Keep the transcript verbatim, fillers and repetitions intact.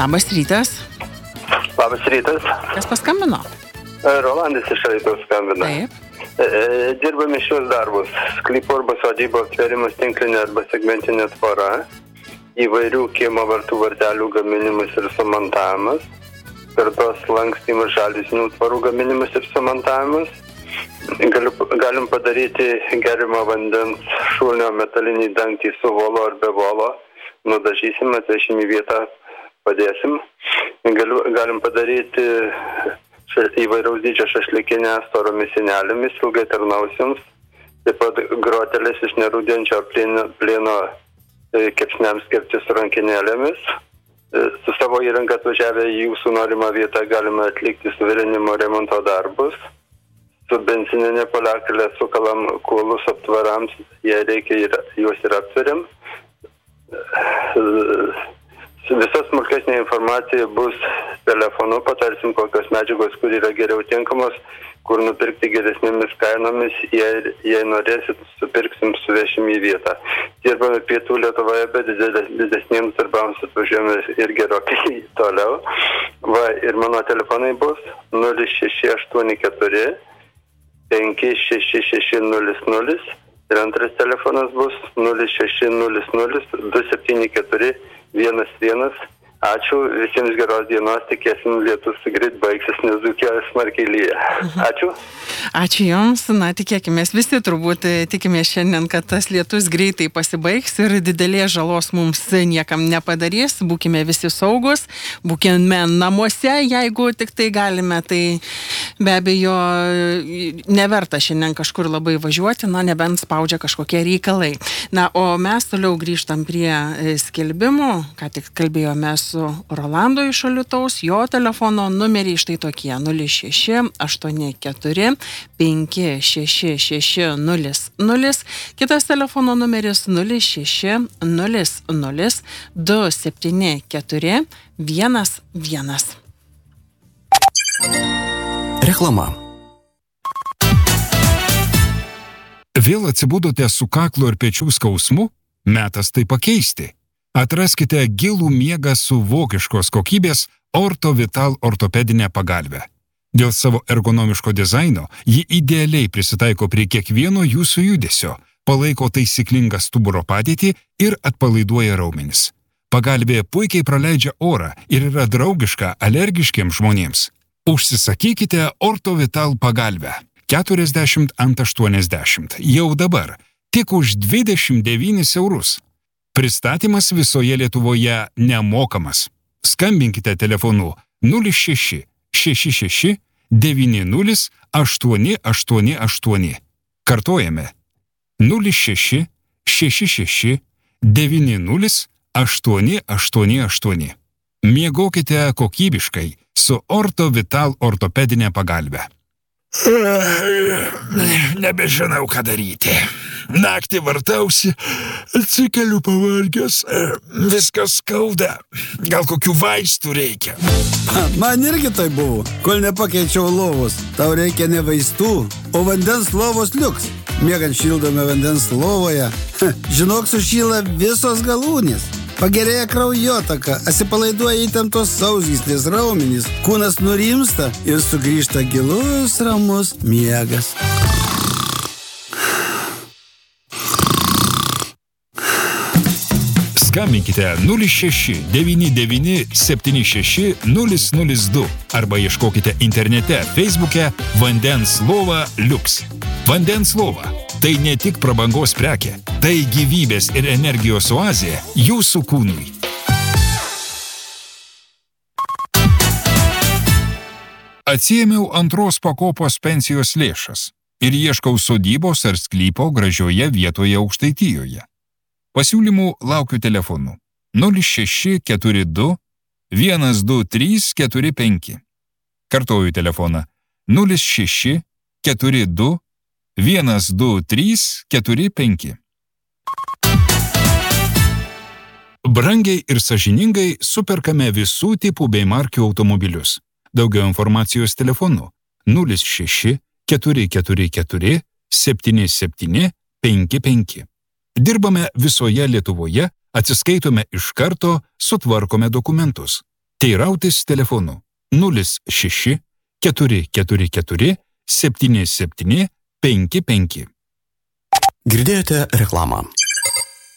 Labas rytas. Labas rytas. Kas paskambino? Rolandis iš Alytaus skambina. Taip. Dirbame šios darbus. Sklypo arba sodybos tverimas tinklinė arba segmentinė tvora, įvairių kiemo vartų vartelių gaminimas ir sumontavimas, kartos lankstymas žalesnių tvarų gaminimas ir sumontavimas. Galiu, galim padaryti geriamo vandens šulinio metalinį dangtį su volo ar be volo. Nudažysim, atvešim į vietą, padėsim. Galiu, galim padaryti įvairiaus dydžio šašlikinę storomis sienelėmis, ilgai tarnausiams. Taip pat grotelės iš nerūdienčio plieno, plieno kepsniams kepti su rankinėlėmis. Su savo įranga atvažiavę į jūsų norimą vietą galime atlikti suvirinimo remonto darbus. Su benzininė poliakrėlė sukalam kuolus aptvarams, jei reikia ir juos ir aptveriam. Visa smulkesnė informacija bus telefonu, patarsim kokios medžiagos, kur yra geriau tinkamos, kur nupirkti geresnėmis kainomis, jei, jei norėsit, supirksim, suvešim į vietą. Dirbame pietų Lietuvoje, bet didesniems darbams atvažiuojame ir gerokai toliau. Va, ir mano telefonai bus nulis šeši aštuoni keturi penki šeši šeši nulis nulis ir antras telefonas bus nulis šeši nulis nulis du septyni keturi vienas vienas. Ačiū, visiems geros dienos, tikėsim lietus greit baigsis, nes Dzūkija smarkiai lyja. Ačiū. Ačiū Jums, na tikėkimės visi turbūt tikimės šiandien, kad tas lietus greitai pasibaigs ir didelės žalos mums niekam nepadarys, būkime visi saugus, būkime namuose, jeigu tik tai galime, tai be abejo neverta šiandien kažkur labai važiuoti, na nebent spaudžia kažkokie reikalai. Na, o mes toliau grįžtam prie skelbimų, ką tik kalbėjome su Rolando iš Alytaus, jo telefono numeriai štai tokie nulis šeši aštuoni keturi penki šeši šeši nulis nulis, kitas telefono numeris nulis šeši nulis nulis du septyni keturi vienas vienas. Reklama. Vėl atsibudote su kaklo ir pečių skausmu? Metas tai pakeisti. Atraskite gilų miegą su vokiškos kokybės Orto Vital ortopedinę pagalvę. Dėl savo ergonomiško dizaino ji idealiai prisitaiko prie kiekvieno jūsų judesio, palaiko taisyklingą stuburo padėtį ir atpalaiduoja raumenis. Pagalvė puikiai praleidžia orą ir yra draugiška alergiškiems žmonėms. Užsisakykite Orto Vital pagalvę keturiasdešimt ant aštuoniasdešimt jau dabar, tik už dvidešimt devynis eurus. Pristatymas visoje Lietuvoje nemokamas. Skambinkite telefonu nulis šeši šeši šeši devyni nulis aštuoni aštuoni aštuoni. Kartojame nulis šeši šeši šeši devyni nulis aštuoni aštuoni aštuoni. Miegokite kokybiškai su Orto Vital ortopedinė pagalvė. Nebežinau, ką daryti. Naktį vartausi, atsikeliu pavargęs, viskas skauda. Gal kokių vaistų reikia? Man irgi tai buvo, kol nepakeičiau lovos. Tau reikia ne vaistų, o vandens lovos liuks. Miegant šildome vandens lovoje. Žinok, sušyla visos galūnės. Pagerėja kraujotaka, atsipalaiduoja įtemptos sausgyslės raumenys, kūnas nurimsta ir sugrįžta gilus ramus miegas. Skambinkite nulis šeši devyni devyni septyni šeši nulis nulis du arba ieškokite internete Facebook'e Vandens lova Liuks. Vandens lova – tai ne tik prabangos prekė, tai gyvybės ir energijos oazė jūsų kūnui. Atsiėmiau antros pakopos pensijos lėšas ir ieškau sodybos ar sklypo gražioje vietoje Aukštaitijoje. Pasiūlymų laukiu telefonu nulis šeši keturi du vienas du trys keturi penki. Kartoju telefoną nulis šeši keturi du vienas du trys keturi penki. Brangiai ir sąžiningai superkame visų tipų bei markių automobilius. Daugiau informacijos telefonu nulis šeši keturi keturi keturi septyni septyni penki penki. Dirbame visoje Lietuvoje, atsiskaitome iš karto, sutvarkome dokumentus. Teirautis telefonu nulis šeši keturi keturi keturi septyni septyni penki penki. Girdėjote reklamą.